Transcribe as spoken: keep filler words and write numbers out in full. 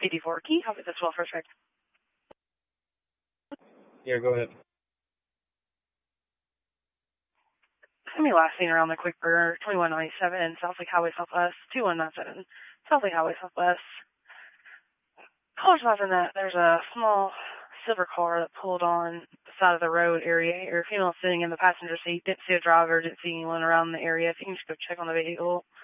fifty-four Key, copy this well first check. Yeah, go ahead. Send me last seen around the Quick Burger, twenty-one ninety-seven, South Lake Highway Southwest, two one nine seven, South Lake Highway Southwest. Callers advising that there's a small silver car that pulled on the side of the road area. Your female sitting in the passenger seat, didn't see a driver, didn't see anyone around the area. If you can just go check on the vehicle.